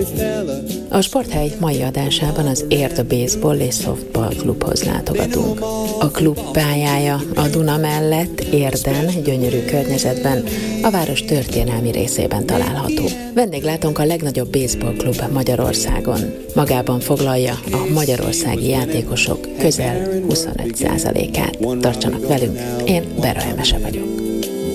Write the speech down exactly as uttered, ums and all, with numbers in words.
A Sporthely mai adásában az Érd Baseball és Softball Klubhoz látogatunk. A klub pályája a Duna mellett Érden, gyönyörű környezetben, a város történelmi részében található. Vendéglátónk a legnagyobb baseball klub Magyarországon. Magában foglalja a magyarországi játékosok közel huszonöt százalékát. Tartsanak velünk, én Berra Emese vagyok.